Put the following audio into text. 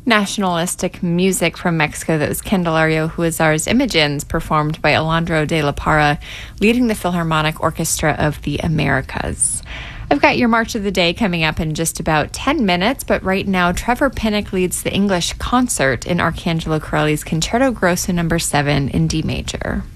Nationalistic music from Mexico. That was Candelario Huizar's Imogens, performed by Alejandro de la Parra, leading the Philharmonic Orchestra of the Americas. I've got your March of the Day coming up in just about 10 minutes, but right now Trevor Pinnock leads the English concert in Arcangelo Corelli's Concerto Grosso No. 7 in D major.